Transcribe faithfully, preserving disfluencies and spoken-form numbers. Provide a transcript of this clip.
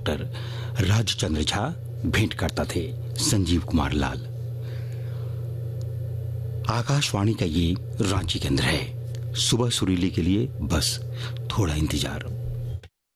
Doctor Rajchandra Jha भेंट करता थे संजीव कुमार लाल। आकाशवाणी का ये रांची केंद्र है। सुबह सुरीली के लिए बस थोड़ा इंतजार।